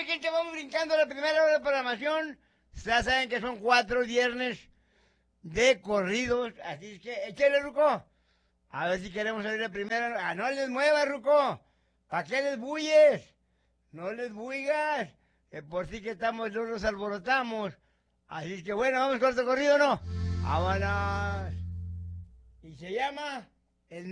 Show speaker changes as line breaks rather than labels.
mi gente, vamos brincando a la primera hora de programación. Ya saben que son 4 viernes de corridos, así es que échale, Ruco. A ver si queremos salir la primera. Ah, no les muevas, Ruco. ¿Para qué les bulles? No les buigas. Por sí que estamos, no nos alborotamos. Así es que bueno, vamos con este corrido, ¿no? Vámonos. Y se llama...